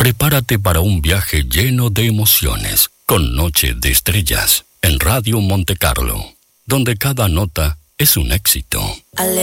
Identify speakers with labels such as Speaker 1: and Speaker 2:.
Speaker 1: Prepárate para un viaje lleno de emociones con Noche de Estrellas en Radio Monte Carlo, donde cada nota es un éxito.